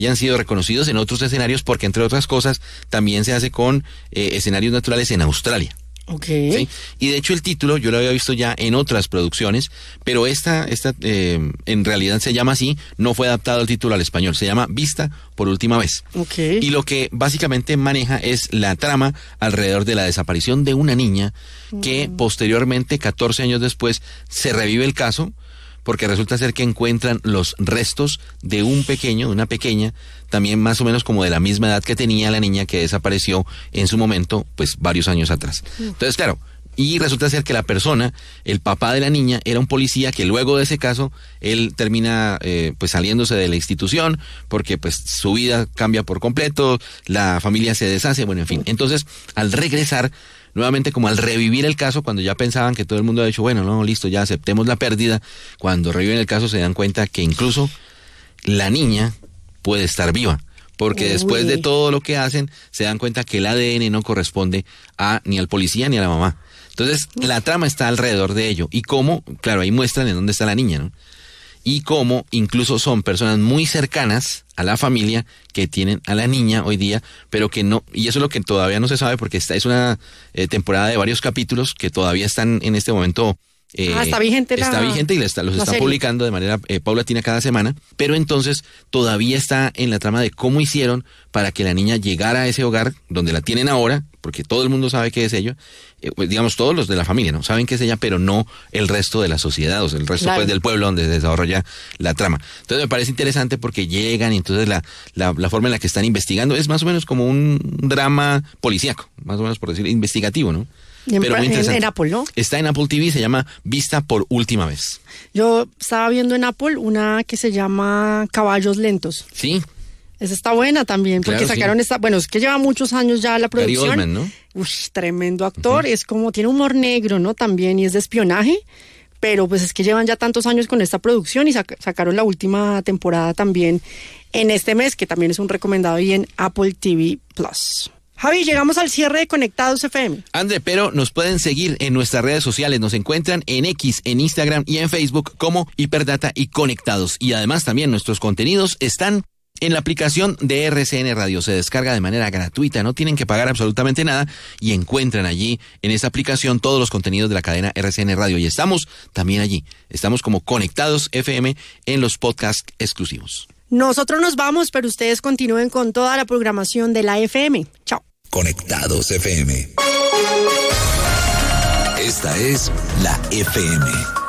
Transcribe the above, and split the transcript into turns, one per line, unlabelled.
y han sido reconocidos en otros escenarios porque, entre otras cosas, también se hace con escenarios naturales en Australia.
Okay.
¿Sí? Y de hecho el título yo lo había visto ya en otras producciones, pero esta en realidad se llama así, no fue adaptado el título al español, se llama Vista por última vez.
Okay.
Y lo que básicamente maneja es la trama alrededor de la desaparición de una niña que posteriormente, 14 años después, se revive el caso porque resulta ser que encuentran los restos de un pequeño, de una pequeña, también más o menos como de la misma edad que tenía la niña que desapareció en su momento, pues varios años atrás. Entonces, claro, y resulta ser que la persona, el papá de la niña, era un policía que luego de ese caso, él termina pues saliéndose de la institución, porque pues su vida cambia por completo, la familia se deshace, bueno, en fin. Entonces, al regresar, nuevamente como al revivir el caso, cuando ya pensaban que todo el mundo había dicho, bueno, no, listo, ya aceptemos la pérdida, cuando reviven el caso se dan cuenta que incluso la niña puede estar viva, porque después de todo lo que hacen, se dan cuenta que el ADN no corresponde ni al policía ni a la mamá. Entonces, la trama está alrededor de ello, y cómo, claro, ahí muestran en dónde está la niña, ¿no? Y cómo incluso son personas muy cercanas a la familia que tienen a la niña hoy día, pero que no, y eso es lo que todavía no se sabe porque es una temporada de varios capítulos que todavía están en este momento.
Está vigente
y los está publicando de manera paulatina cada semana, pero entonces todavía está en la trama de cómo hicieron para que la niña llegara a ese hogar donde la tienen ahora, porque todo el mundo sabe que es ella, pues digamos todos los de la familia, ¿no? Saben que es ella, pero no el resto de la sociedad, o sea, el resto pues del pueblo donde se desarrolla la trama. Entonces me parece interesante porque llegan y entonces la forma en la que están investigando es más o menos como un drama policíaco, más o menos por decir investigativo, ¿no? Pero muy interesante.
En Apple, ¿no?
Está en Apple TV, se llama Vista por última vez.
Yo estaba viendo en Apple una que se llama Caballos Lentos.
Sí.
Esa está buena también, porque sacaron esta, bueno, es que lleva muchos años ya la producción.
Gary Oldman, ¿no?
Tremendo actor, es como, tiene humor negro, ¿no? También, y es de espionaje, pero pues es que llevan ya tantos años con esta producción y sacaron la última temporada también en este mes, que también es un recomendado ahí en Apple TV Plus. Javi, llegamos al cierre de Conectados FM.
André, pero nos pueden seguir en nuestras redes sociales. Nos encuentran en X, en Instagram y en Facebook como Hiperdata y Conectados. Y además también nuestros contenidos están en la aplicación de RCN Radio. Se descarga de manera gratuita, no tienen que pagar absolutamente nada y encuentran allí en esa aplicación todos los contenidos de la cadena RCN Radio. Y estamos también allí. Estamos como Conectados FM en los podcasts exclusivos.
Nosotros nos vamos, pero ustedes continúen con toda la programación de la FM. Chao.
Conectados FM. Esta es la FM.